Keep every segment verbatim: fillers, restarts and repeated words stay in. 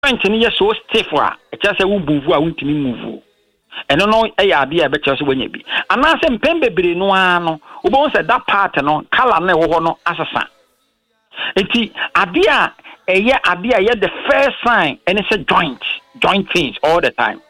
joint ni ye so stiff wa e kya se wo move a wontimi move eno no e ya ade e be kya so wanya bi ana se mpem bebre no ano wo bo se that part no color na e wo ho no asesa enti ade a eye ade a ye the first sign and it's a joint joint pains all the time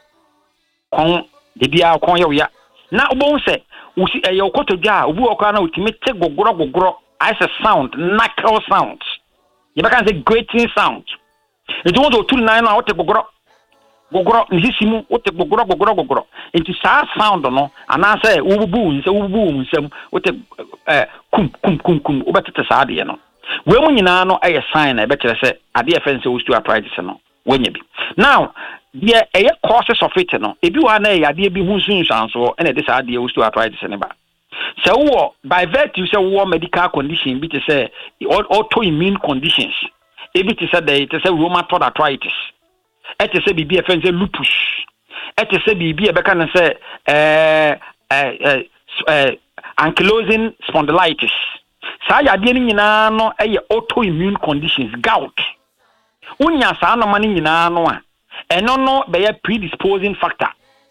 kon de bia kon ye ya na wo bo se usi eye okotodwa obu okwa na otimi te gogoro gogoro as a sound knuckle sound you can say grating sound it won't do two nine na wote gogoro gogoro nisimu wote gogoro gogoro gogoro enti sa sound no ana say ububu nse ububu nsem wote eh kum kum kum kum obetete sa ade no we mu nyina no eye sign na be kire say ade efense osteoarthritis no wanya bi now the eye causes of it no ebi wa na eye ade bi hu sunsanso ene de sa ade osteoarthritis ne ba so wo by virtue say wo medical condition bi to say autoimmune conditions ebi to say they to say rheumatoid arthritis et to say bibi efense lupus et to say bibi e be kan say eh eh eh ankylosing spondylitis sa ya de ni nyina no eye autoimmune conditions gout unya sa no mani nyina no a eno no be ya predisposing factor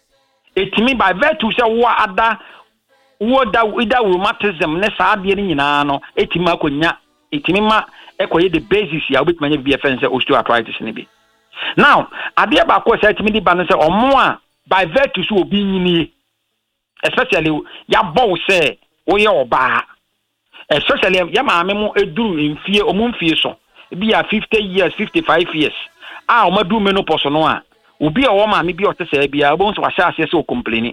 etimi by virtue say wo ada wo da ida rheumatism ne sa de ni nyina no etimi akonya etimi ma ekoye the basis ya obetuma nya bi efense osteoarthritis ne bi now ade ba ko say etimi di ba no say omo a by virtue so obi nyini especially ya bow say wo ye oba especially ya maame mu eduru mfie omu mfie so bi ya fifty years fifty-five years ah o madu menopause no a obi a wo maame bi o tese bia bo nso wa sha ase o complain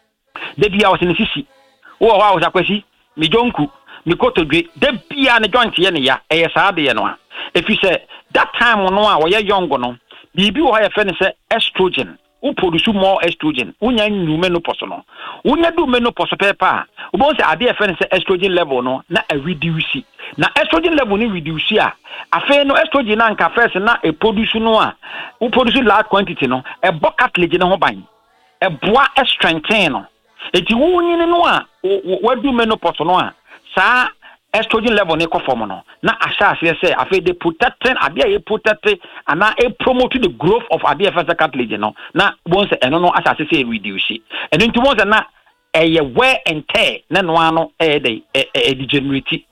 de bia o se sisi wo wa o sakwasi mi jonku mi kotodwe de bia ne joint ye ne ya e sa de ye no a if you say that time no a wo ye young no bibi wo ha ye fe ne se estrogen who produce more estrogen unya nyu menopause no unya du menopause pepa u bon se ade e fe ne se estrogen level no na a reduce na estrogen level ni reduce a afa no estrogen na nka first na e produce no a u produce large quantity no e bo cartilage no ho ban e boa e strengthen no eti wunyi no a wadu menopause no a sa estrogen level ne ko form no na asase say afa de protecting ade e protect ana e promote the growth of ade e first cartilage no na bon se eno no asase say reduce eno nti bon se na eye wear and tear na no ano e dey e degenerate